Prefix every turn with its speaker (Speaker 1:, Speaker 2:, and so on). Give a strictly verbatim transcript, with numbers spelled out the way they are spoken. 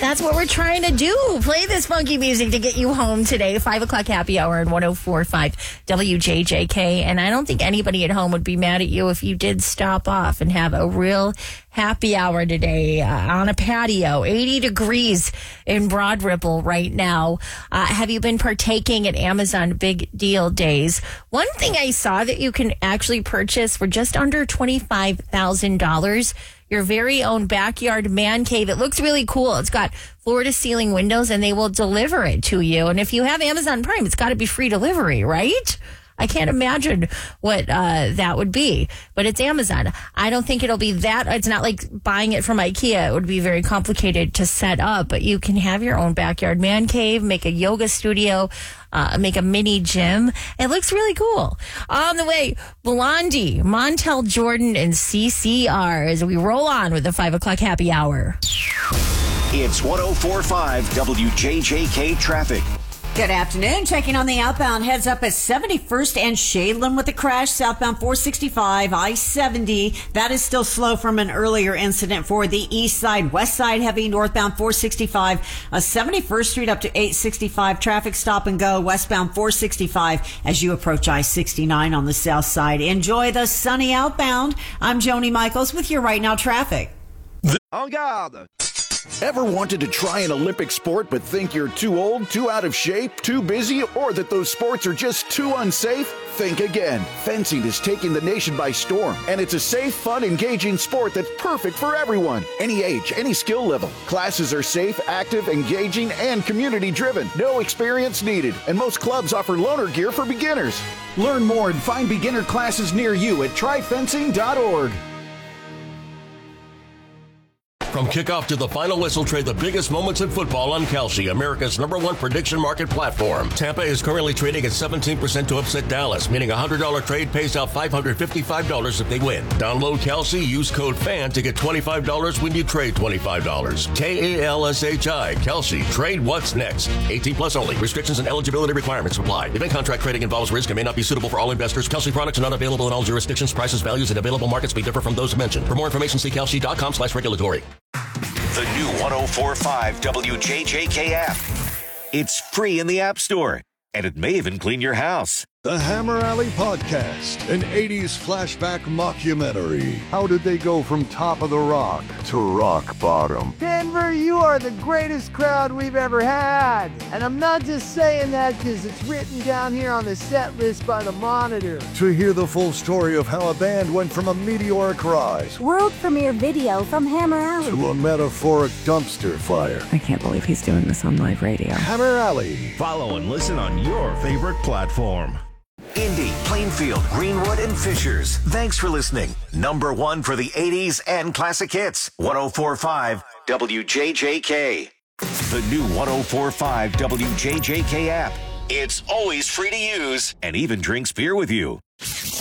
Speaker 1: That's what we're trying to do. Play this funky music to get you home today. Five o'clock happy hour at one oh four point five W J J K. And I don't think anybody at home would be mad at you if you did stop off and have a real happy hour today uh, on a patio. eighty degrees in Broad Ripple right now. Uh, have you been partaking at Amazon Big Deal Days? One thing I saw that you can actually purchase for just under twenty-five thousand dollars. Your very own backyard man cave. It looks really cool. It's got floor-to-ceiling windows, and they will deliver it to you. And if you have Amazon Prime, it's got to be free delivery, right? I can't imagine what uh, that would be, but it's Amazon. I don't think it'll be that. It's not like buying it from IKEA. It would be very complicated to set up, but you can have your own backyard man cave, make a yoga studio, uh, make a mini gym. It looks really cool. On the way, Blondie, Montel Jordan, and C C R as we roll on with the five o'clock happy hour.
Speaker 2: It's one oh four point five W J J K traffic.
Speaker 3: Good afternoon. Checking on the outbound. Heads up at seventy-first and Shadeland with a crash. Southbound four sixty-five, I seventy. That is still slow from an earlier incident for the east side. West side heavy. Northbound four sixty-five. Uh, seventy-first Street up to eight sixty-five. Traffic stop and go. Westbound four sixty-five as you approach I sixty-nine on the south side. Enjoy the sunny outbound. I'm Joni Michaels with your Right Now traffic.
Speaker 4: En garde! Ever wanted to try an Olympic sport but think you're too old, too out of shape, too busy, or that those sports are just too unsafe? Think again. Fencing is taking the nation by storm, and it's a safe, fun, engaging sport that's perfect for everyone. Any age, any skill level. Classes are safe, active, engaging, and community-driven. No experience needed, and most clubs offer loaner gear for beginners. Learn more and find beginner classes near you at try fencing dot org.
Speaker 5: From kickoff to the final whistle, trade the biggest moments in football on Kalshi, America's number one prediction market platform. Tampa is currently trading at seventeen percent to upset Dallas, meaning a one hundred dollars trade pays out five hundred fifty-five dollars if they win. Download Kalshi, use code FAN to get twenty-five dollars when you trade twenty-five dollars. K A L S H I, Kalshi. Trade what's next. eighteen plus only. Restrictions and eligibility requirements apply. Event contract trading involves risk and may not be suitable for all investors. Kalshi products are not available in all jurisdictions. Prices, values, and available markets may differ from those mentioned. For more information, see kalshi dot com slash regulatory.
Speaker 2: The new one oh four point five W J J K app. It's free in the App Store, and it may even clean your house.
Speaker 6: The Hammer Alley Podcast, an eighties flashback mockumentary. How did they go from top of the rock to rock bottom?
Speaker 7: Denver, you are the greatest crowd we've ever had. And I'm not just saying that because it's written down here on the set list by the Monitor.
Speaker 6: To hear the full story of how a band went from a meteoric rise,
Speaker 8: world premiere video from Hammer Alley,
Speaker 6: to a metaphoric dumpster fire.
Speaker 9: I can't believe he's doing this on live radio.
Speaker 6: Hammer Alley.
Speaker 10: Follow and listen on your favorite platform.
Speaker 2: Indy, Plainfield, Greenwood, and Fishers. Thanks for listening. Number one for the eighties and classic hits. one oh four point five W J J K. The new one oh four point five W J J K app. It's always free to use and even drinks beer with you.